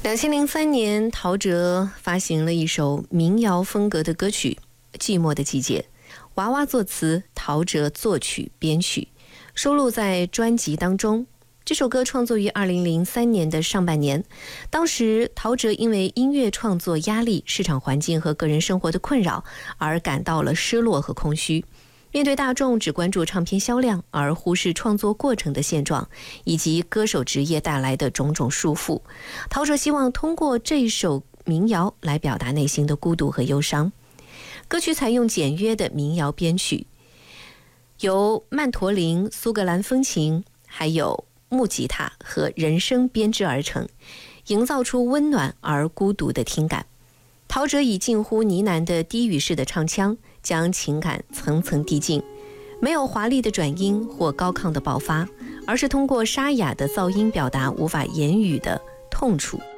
2003年，陶喆发行了一首民谣风格的歌曲《寂寞的季节》，娃娃作词，陶喆作曲编曲，收录在专辑当中。这首歌创作于2003年的上半年，当时陶喆因为音乐创作压力、市场环境和个人生活的困扰而感到了失落和空虚。面对大众只关注唱片销量而忽视创作过程的现状，以及歌手职业带来的种种束缚，陶喆希望通过这首民谣来表达内心的孤独和忧伤。歌曲采用简约的民谣编曲，由曼陀林、苏格兰风琴还有木吉他和人声编织而成，营造出温暖而孤独的听感。陶喆以近乎呢喃的低语式的唱腔，将情感层层递进，没有华丽的转音或高亢的爆发，而是通过沙哑的噪音表达无法言语的痛楚。